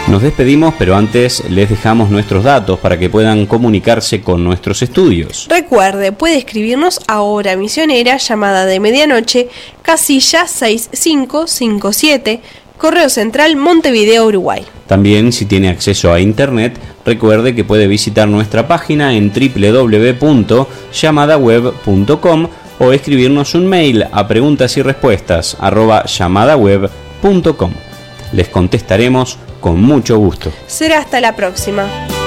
Nos despedimos, pero antes les dejamos nuestros datos para que puedan comunicarse con nuestros estudios. Recuerde, puede escribirnos a Hora Misionera, llamada de medianoche, casilla 6557, Correo Central, Montevideo, Uruguay. También, si tiene acceso a internet, recuerde que puede visitar nuestra página en www.llamadaweb.com o escribirnos un mail a preguntasyrespuestas@llamadaweb.com. Les contestaremos con mucho gusto. Será hasta la próxima.